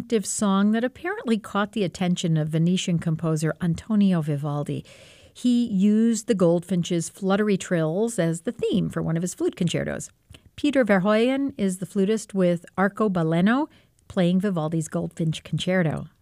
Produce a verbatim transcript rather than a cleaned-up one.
distinctive song that apparently caught the attention of Venetian composer Antonio Vivaldi. He used the goldfinch's fluttery trills as the theme for one of his flute concertos. Peter Verhoeven is the flutist with Arcobaleno playing Vivaldi's Goldfinch Concerto.